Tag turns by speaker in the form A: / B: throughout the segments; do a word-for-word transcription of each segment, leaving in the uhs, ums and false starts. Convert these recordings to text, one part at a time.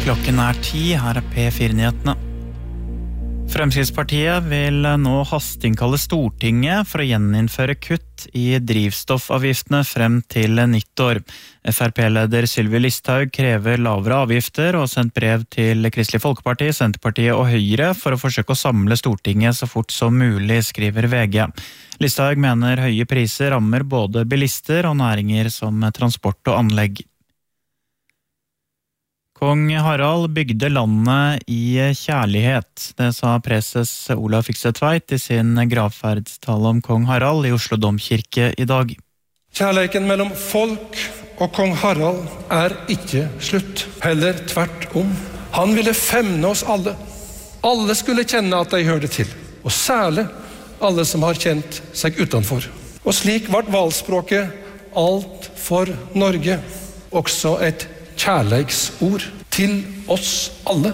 A: Klokken er ti, her er P fire-nyhetene. Fremskrittspartiet vil nå hasteinnkalle Stortinget for å gjeninnføre kutt i drivstoffavgiftene frem til nyttår. F R P-leder Sylvi Listhaug krever lavere avgifter og har sendt brev til Kristelig Folkeparti, Senterpartiet og Høyre for å forsøke å samle Stortinget så fort som mulig, skriver V G. Listhaug mener høye priser rammer både bilister og næringer som transport og anlegg. Kong Harald bygde landet i kjærlighet. Det sa preses Olav Fykse-Tveit i sin gravferdstale om kong Harald i Oslo Domkirke i dag.
B: Kjærleiken mellom folk og kong Harald er ikke slutt. Heller tvert om. Han ville femne oss alle. Alle skulle kjenne at de hørte til. Og særlig alle som har kjent seg utenfor. Og slik ble valgspråket alt for Norge. Også et kjærleiksord til oss alle.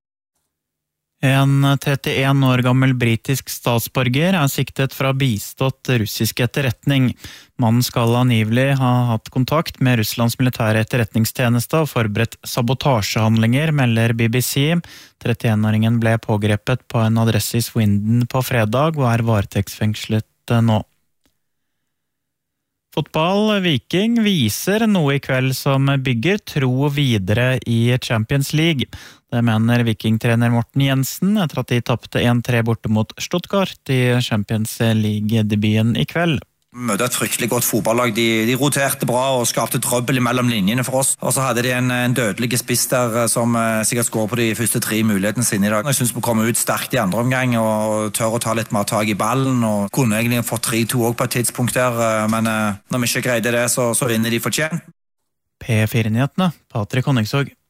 A: En trettien år gammel britisk statsborger er siktet fra bistått russisk etterretning. Mannen skal angivelig ha hatt kontakt med Russlands militære etterretningstjeneste og forberedt sabotasjehandlinger, melder B B C. trettien-åringen ble pågrepet på en adresse i Swindon på fredag og er varetektsfengslet nå. Fotball Viking viser noe i kveld som bygger tro videre i Champions League. Det mener Viking-trener Morten Jensen etter at de tappte en tre borte mot Stuttgart i Champions League-debuten i kveld.
C: Møtte et fryktelig godt fotballag. De, de roterte bra og skapte trøbbel mellom linjene for oss. Og så hadde de en, en dødelig spiss der som eh, sikkert skår på de første tre mulighetene sine i dag. Jeg synes vi kom ut sterkt i andre omgang og tør å ta litt mer tag i ballen. Og kunne egentlig fått tre to også på et tidspunkt der, men eh, når vi ikke greide det, så, så vinner de fortjent.
A: P fire-nyhetene, Patrik Honningsvåg.